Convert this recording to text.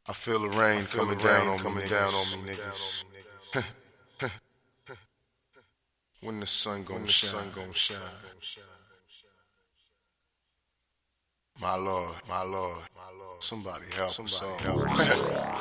I feel the rain coming down on me, niggas. When the sun gon' shine. My Lord, somebody help us.